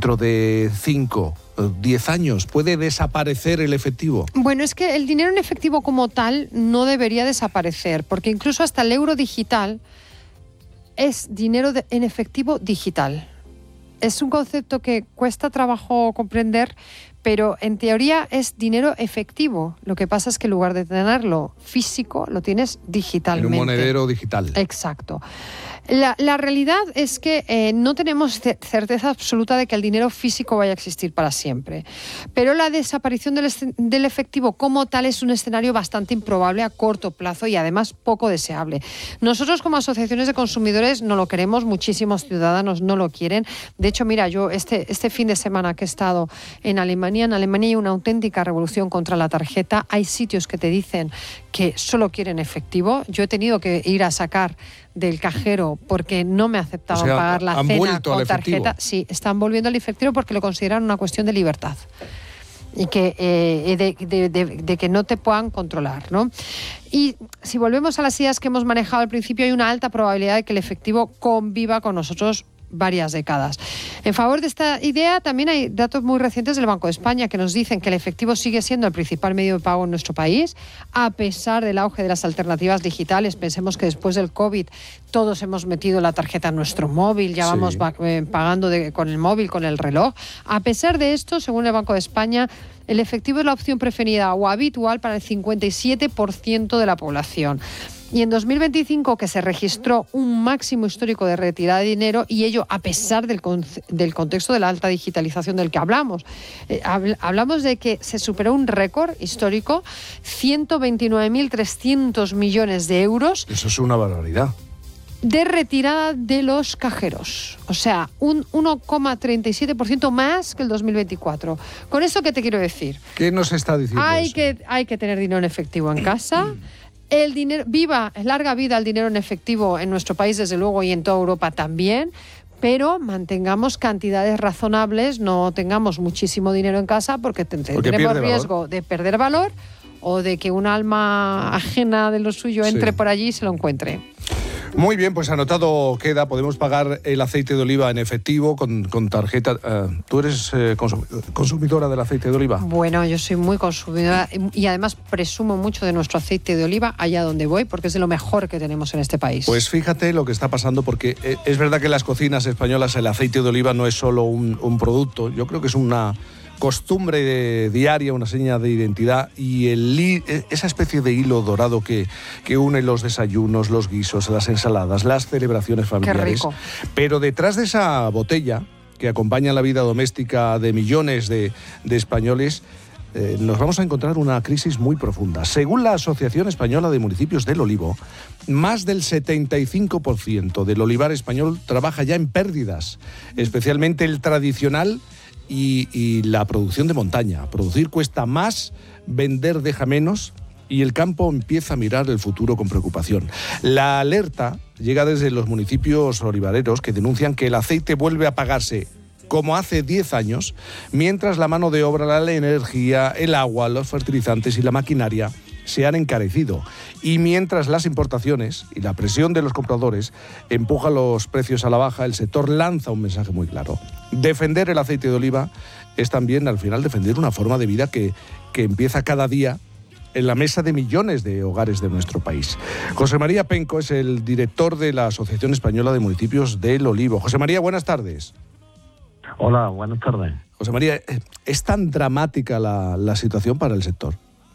dentro de 5 o 10 años? ¿Puede desaparecer el efectivo? Bueno, es que el dinero en efectivo como tal no debería desaparecer, porque incluso hasta el euro digital es dinero en efectivo digital. Es un concepto que cuesta trabajo comprender, pero en teoría es dinero efectivo. Lo que pasa es que en lugar de tenerlo físico, lo tienes digitalmente. En un monedero digital. Exacto. La realidad es que no tenemos certeza absoluta de que el dinero físico vaya a existir para siempre. Pero la desaparición del efectivo como tal es un escenario bastante improbable a corto plazo y además poco deseable. Nosotros como asociaciones de consumidores no lo queremos, muchísimos ciudadanos no lo quieren. De hecho, mira, yo este fin de semana que he estado en Alemania hay una auténtica revolución contra la tarjeta. Hay sitios que te dicen que solo quieren efectivo. Yo he tenido que ir a sacar del cajero porque no me aceptaban pagar la cena con tarjeta. Sí, están volviendo al efectivo porque lo consideran una cuestión de libertad y que de que no te puedan controlar, ¿no? Y si volvemos a las ideas que hemos manejado al principio, hay una alta probabilidad de que el efectivo conviva con nosotros varias décadas. En favor de esta idea también hay datos muy recientes del Banco de España que nos dicen que el efectivo sigue siendo el principal medio de pago en nuestro país, a pesar del auge de las alternativas digitales. Pensemos que después del COVID todos hemos metido la tarjeta en nuestro móvil, ya vamos pagando con el móvil, con el reloj. A pesar de esto, según el Banco de España, el efectivo es la opción preferida o habitual para el 57% de la población. Y en 2025, que se registró un máximo histórico de retirada de dinero, y ello a pesar del contexto de la alta digitalización del que hablamos. Hablamos de que se superó un récord histórico, 129.300 millones de euros. Eso es una barbaridad. De retirada de los cajeros. O sea, un 1,37% más que el 2024. ¿Con esto qué te quiero decir? ¿Qué nos está diciendo hay eso? Hay que tener dinero en efectivo en casa. El dinero, larga vida al dinero en efectivo en nuestro país, desde luego, y en toda Europa también, pero mantengamos cantidades razonables, no tengamos muchísimo dinero en casa porque tenemos riesgo de perder valor o de que un alma ajena de lo suyo entre por allí y se lo encuentre. Muy bien, pues anotado queda. Podemos pagar el aceite de oliva en efectivo con tarjeta. ¿Tú eres consumidora del aceite de oliva? Bueno, yo soy muy consumidora y además presumo mucho de nuestro aceite de oliva allá donde voy porque es de lo mejor que tenemos en este país. Pues fíjate lo que está pasando, porque es verdad que en las cocinas españolas el aceite de oliva no es solo un producto. Yo creo que es una costumbre diaria, una seña de identidad, y esa especie de hilo dorado que une los desayunos, los guisos, las ensaladas, las celebraciones familiares. Qué rico. Pero detrás de esa botella que acompaña la vida doméstica de millones de españoles, nos vamos a encontrar una crisis muy profunda. Según la Asociación Española de Municipios del Olivo, más del 75% del olivar español trabaja ya en pérdidas, especialmente el tradicional y la producción de montaña. Producir cuesta más, vender deja menos, y el campo empieza a mirar el futuro con preocupación. La alerta llega desde los municipios olivareros, que denuncian que el aceite vuelve a pagarse como hace 10 años, mientras la mano de obra, la energía, el agua, los fertilizantes y la maquinaria se han encarecido, y mientras las importaciones y la presión de los compradores empujan los precios a la baja, el sector lanza un mensaje muy claro. Defender el aceite de oliva es también, al final, defender una forma de vida que empieza cada día en la mesa de millones de hogares de nuestro país. José María Penco es el director de la Asociación Española de Municipios del Olivo. José María, buenas tardes. Hola, buenas tardes. José María, ¿es tan dramática la situación para el sector?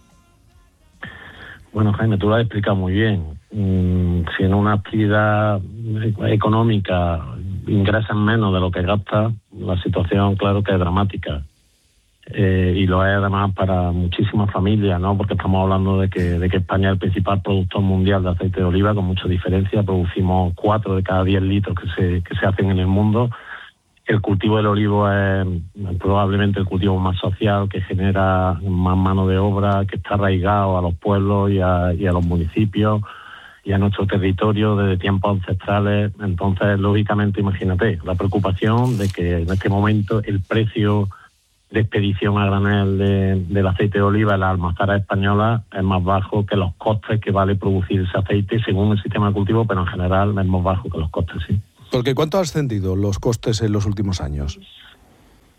Bueno, Jaime, tú lo has explicado muy bien. Si en una actividad económica ingresas menos de lo que gastas, la situación, claro que es dramática. Y lo es además para muchísimas familias, ¿no? Porque estamos hablando de que España es el principal productor mundial de aceite de oliva, con mucha diferencia. Producimos 4 de cada 10 litros que se hacen en el mundo. El cultivo del olivo es probablemente el cultivo más social, que genera más mano de obra, que está arraigado a los pueblos y a los municipios y a nuestro territorio desde tiempos ancestrales. Entonces, lógicamente, imagínate la preocupación de que en este momento el precio de expedición a granel del aceite de oliva en las almazaras españolas es más bajo que los costes que vale producir ese aceite según el sistema de cultivo, pero en general es más bajo que los costes, sí. Porque ¿cuánto ha ascendido los costes en los últimos años?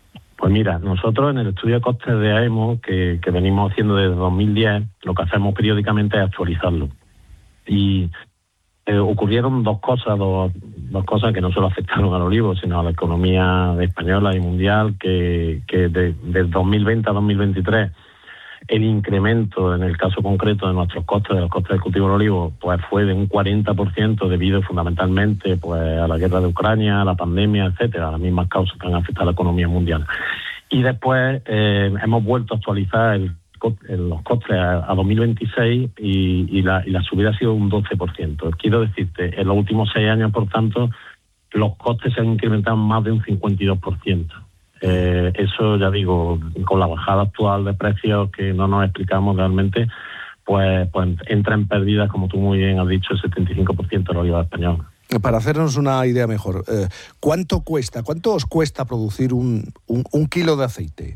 Pues mira, nosotros en el estudio de costes de AEMO, que venimos haciendo desde 2010, lo que hacemos periódicamente es actualizarlo. Y ocurrieron dos cosas que no solo afectaron al olivo, sino a la economía española y mundial, que de 2020 a 2023 el incremento, en el caso concreto de nuestros costes, de los costes del cultivo del olivo, pues fue de un 40% debido fundamentalmente pues a la guerra de Ucrania, a la pandemia, etcétera, las mismas causas que han afectado a la economía mundial. Y después hemos vuelto a actualizar los costes a 2026 y la subida ha sido un 12%. Quiero decirte, en los últimos 6 años, por tanto, los costes se han incrementado más de un 52%. Eso, ya digo, con la bajada actual de precios que no nos explicamos realmente, pues entra en pérdidas, como tú muy bien has dicho, el 75% del olivar español. Para hacernos una idea mejor, ¿cuánto os cuesta producir un kilo de aceite?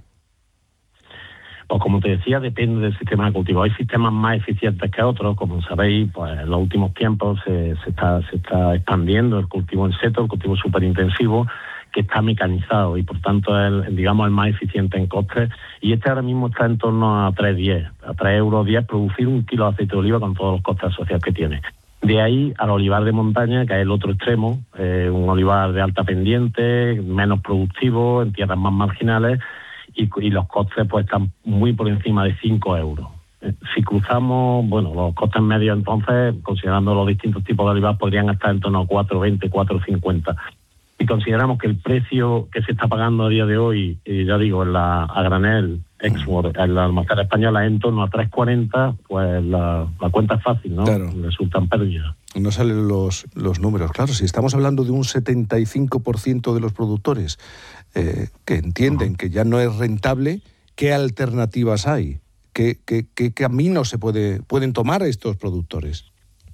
Pues como te decía, depende del sistema de cultivo. Hay sistemas más eficientes que otros, como sabéis, pues en los últimos tiempos se está expandiendo el cultivo en seto, el cultivo superintensivo, que está mecanizado y por tanto es el más eficiente en costes, y ahora mismo está en torno a 3,10, a 3,10 euros producir un kilo de aceite de oliva con todos los costes asociados que tiene. De ahí al olivar de montaña, que es el otro extremo, un olivar de alta pendiente, menos productivo, en tierras más marginales, y los costes pues están muy por encima de 5 euros. Si cruzamos, los costes medios, entonces, considerando los distintos tipos de olivar, podrían estar en torno a 4,20, 4,50. Y consideramos que el precio que se está pagando a día de hoy, ya digo, a granel, export, en la almacén española, en torno a 3,40, pues la cuenta es fácil, ¿no? Claro. Resultan pérdidas. No salen los números. Claro, si estamos hablando de un 75% de los productores que entienden que ya no es rentable, ¿qué alternativas hay? ¿Qué caminos pueden tomar estos productores?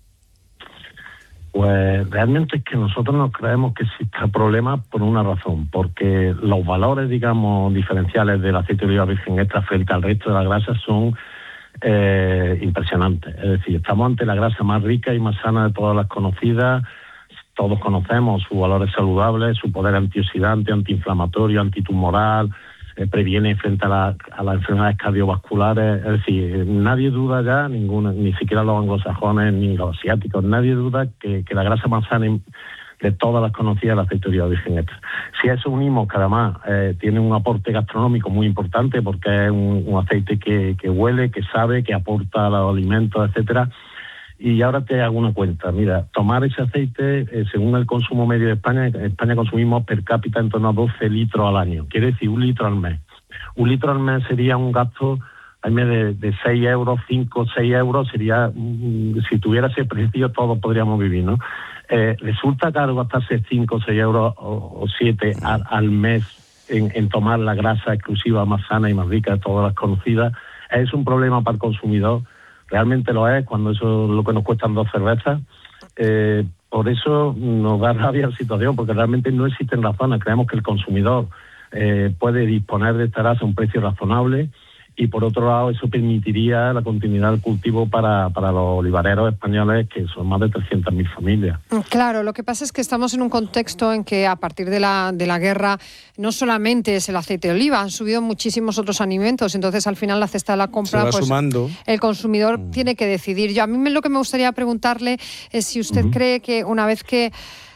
Pues realmente es que nosotros nos creemos que existe el problema por una razón, porque los valores, diferenciales del aceite de oliva virgen extra frente al resto de la grasa son impresionantes. Es decir, estamos ante la grasa más rica y más sana de todas las conocidas. Todos conocemos sus valores saludables, su poder antioxidante, antiinflamatorio, antitumoral, previene frente a las enfermedades cardiovasculares. Es decir, nadie duda ya, ni siquiera los anglosajones ni los asiáticos, nadie duda que la grasa más sana de todas las conocidas es el aceite de oliva virgen extra. Si a eso unimos que además tiene un aporte gastronómico muy importante, porque es un aceite que huele, que sabe, que aporta a los alimentos, etcétera. Y ahora te hago una cuenta. Mira, tomar ese aceite, según el consumo medio de España, en España consumimos per cápita en torno a 12 litros al año. Quiere decir 1 litro al mes. 1 litro al mes sería un gasto al mes de 6 euros, 5, 6 euros. Sería, si tuviera ese precio, todos podríamos vivir, ¿no? Resulta caro gastarse 5, 6 euros o 7 al mes en tomar la grasa exclusiva más sana y más rica de todas las conocidas. Es un problema para el consumidor. Realmente lo es, cuando eso es lo que nos cuestan 2 cervezas. Por eso nos da rabia la situación, porque realmente no existen razones. Creemos que el consumidor puede disponer de esta grasa a un precio razonable, y por otro lado eso permitiría la continuidad del cultivo para los olivareros españoles, que son más de 300.000 familias. Claro, lo que pasa es que estamos en un contexto en que a partir de la guerra no solamente es el aceite de oliva, han subido muchísimos otros alimentos, entonces al final la cesta de la compra, pues sumando. El consumidor tiene que decidir. A mí lo que me gustaría preguntarle es si usted cree que una vez que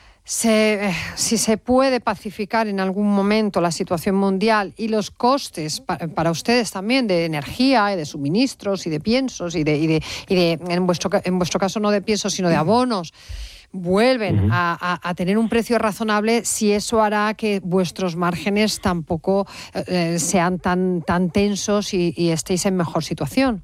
si se puede pacificar en algún momento la situación mundial y los costes para ustedes también de energía y de suministros y de piensos y de en vuestro caso no de piensos sino de abonos vuelven a tener un precio razonable, si eso hará que vuestros márgenes tampoco sean tan tensos y estéis en mejor situación.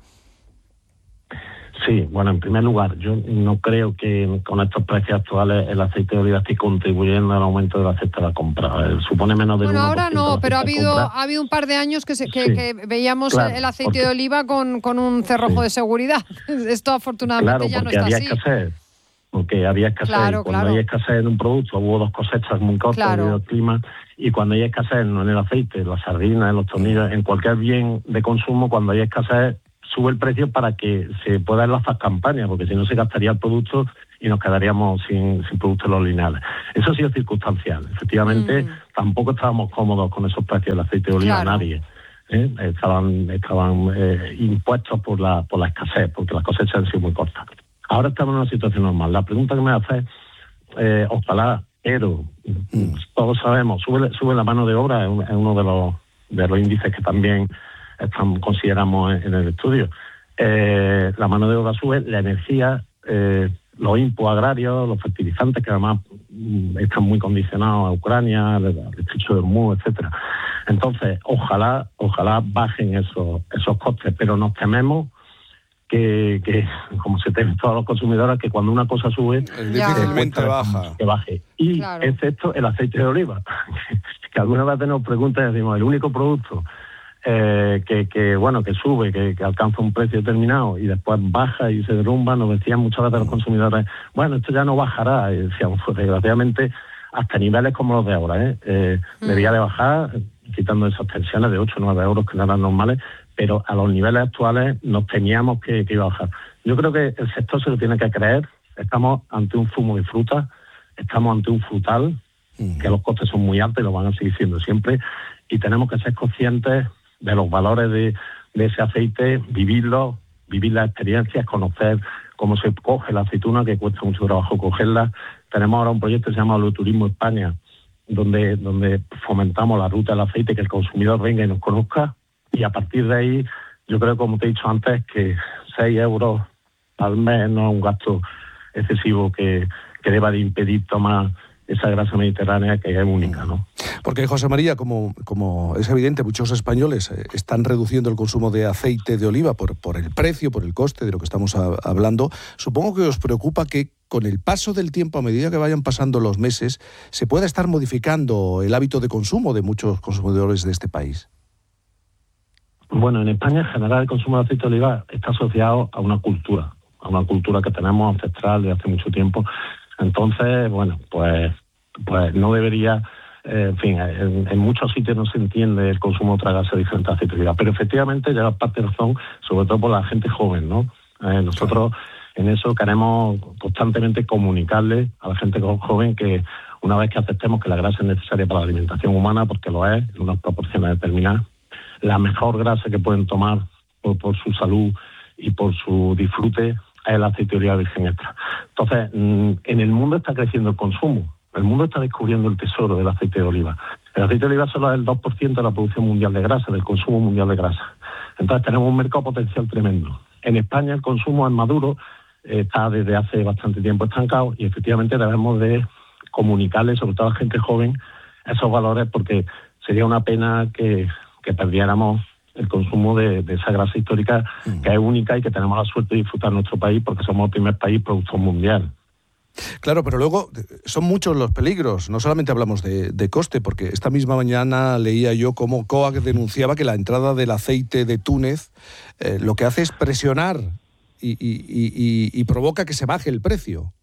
Sí, bueno, en primer lugar, yo no creo que con estos precios actuales el aceite de oliva esté contribuyendo al aumento de la cesta de la compra. Supone menos del 1%. Bueno, ahora no, pero ha habido un par de años que veíamos el aceite de oliva con un cerrojo de seguridad. Esto afortunadamente ya no está así. Porque había escasez. Cuando hay escasez en un producto, hubo 2 cosechas muy cortas debido al clima, y cuando hay escasez no en el aceite, en las sardinas, en los tornillos, en cualquier bien de consumo, cuando hay escasez sube el precio para que se puedan lanzar campañas, porque si no se gastaría el producto y nos quedaríamos sin productos en los lineales. Eso sí es circunstancial. Efectivamente, tampoco estábamos cómodos con esos precios del aceite de oliva, nadie. Estaban impuestos por la escasez, porque las cosechas han sido muy cortas. Ahora estamos en una situación normal. La pregunta que me hace es, ojalá, pero todos sabemos, sube la mano de obra, es uno de los índices que también consideramos en el estudio. La mano de obra sube, la energía, los inputs agrarios, los fertilizantes, que además están muy condicionados a Ucrania, al estrecho de Hormuz, etcétera. Entonces, ojalá bajen esos costes, pero nos tememos que como se temen todos los consumidores, que cuando una cosa sube, difícilmente baja. Que baje. Y excepto el aceite de oliva, que algunas veces nos preguntan y decimos, el único producto que sube, que alcanza un precio determinado y después baja y se derrumba, nos decían muchas veces los consumidores, bueno, esto ya no bajará, y decíamos, pues, desgraciadamente, hasta niveles como los de ahora, debería de bajar, quitando esas tensiones de 8 o 9 euros que no eran normales, pero a los niveles actuales nos temíamos que iba a bajar. Yo creo que el sector se lo tiene que creer. Estamos ante un zumo de fruta, estamos ante un frutal, que los costes son muy altos y lo van a seguir siendo siempre, y tenemos que ser conscientes de los valores de ese aceite, vivir las experiencias, conocer cómo se coge la aceituna, que cuesta mucho trabajo cogerla. Tenemos ahora un proyecto que se llama Turismo España, donde fomentamos la ruta del aceite, que el consumidor venga y nos conozca, y a partir de ahí, yo creo, como te he dicho antes, que 6 euros al mes no es un gasto excesivo que deba de impedir tomar esa grasa mediterránea que es única, ¿no? Porque, José María, como es evidente, muchos españoles están reduciendo el consumo de aceite de oliva por el precio, por el coste de lo que estamos hablando. Supongo que os preocupa que con el paso del tiempo, a medida que vayan pasando los meses, se pueda estar modificando el hábito de consumo de muchos consumidores de este país. Bueno, en España en general el consumo de aceite de oliva está asociado a una cultura que tenemos ancestral de hace mucho tiempo. Entonces, bueno, pues no debería, en muchos sitios no se entiende el consumo de otra grasa diferente a aceite de oliva, pero efectivamente lleva parte de razón, sobre todo por la gente joven, ¿no? Nosotros en eso queremos constantemente comunicarle a la gente joven que una vez que aceptemos que la grasa es necesaria para la alimentación humana, porque lo es, en unas proporciones determinadas, la mejor grasa que pueden tomar por su salud y por su disfrute es el aceite de oliva virgen extra. Entonces, en el mundo está creciendo el consumo. El mundo está descubriendo el tesoro del aceite de oliva. El aceite de oliva solo es el 2% de la producción mundial de grasa, del consumo mundial de grasa. Entonces, tenemos un mercado potencial tremendo. En España el consumo es maduro, está desde hace bastante tiempo estancado y efectivamente debemos de comunicarle, sobre todo a la gente joven, esos valores, porque sería una pena que perdiéramos el consumo de esa grasa histórica que es única y que tenemos la suerte de disfrutar en nuestro país porque somos el primer país productor mundial. Claro, pero luego son muchos los peligros. No solamente hablamos de coste, porque esta misma mañana leía yo cómo COAG denunciaba que la entrada del aceite de Túnez lo que hace es presionar y provoca que se baje el precio.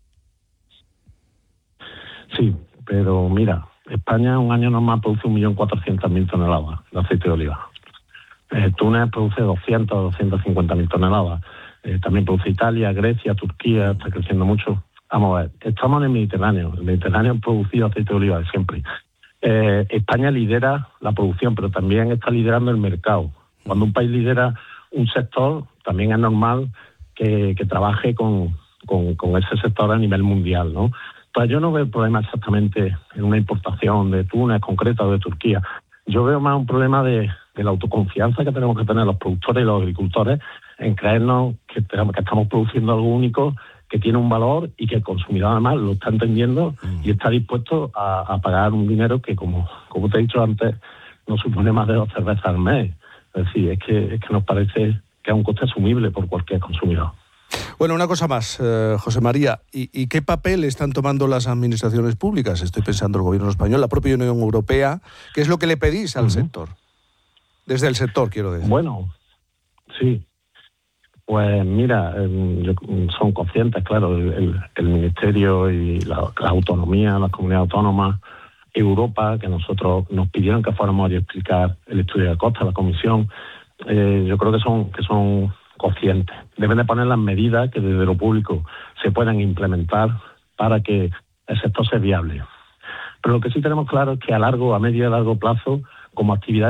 Sí, pero mira, España en un año normal produce 1.400.000 toneladas de aceite de oliva. Túnez produce 200 o 250.000 toneladas. También produce Italia, Grecia, Turquía, está creciendo mucho. Vamos a ver, estamos en el Mediterráneo. El Mediterráneo ha producido aceite de oliva de siempre. España lidera la producción, pero también está liderando el mercado. Cuando un país lidera un sector, también es normal que trabaje con ese sector a nivel mundial, ¿no? Entonces yo no veo el problema exactamente en una importación de Túnez concreta o de Turquía. Yo veo más un problema de la autoconfianza que tenemos que tener los productores y los agricultores en creernos que estamos produciendo algo único, que tiene un valor y que el consumidor además lo está entendiendo y está dispuesto a pagar un dinero que, como te he dicho antes, no supone más de 2 cervezas al mes. Es decir, es que nos parece que es un coste asumible por cualquier consumidor. Bueno, una cosa más, José María, ¿y qué papel están tomando las administraciones públicas? Estoy pensando el gobierno español, la propia Unión Europea. ¿Qué es lo que le pedís al sector? Desde el sector, quiero decir. Bueno, sí. Pues mira, son conscientes, claro, el Ministerio y la autonomía, las comunidades autónomas, Europa, que nosotros nos pidieron que fuéramos a explicar el estudio de costa, la comisión. Yo creo que son conscientes. Deben de poner las medidas que desde lo público se puedan implementar para que el sector sea viable. Pero lo que sí tenemos claro es que a medio y a largo plazo, como actividad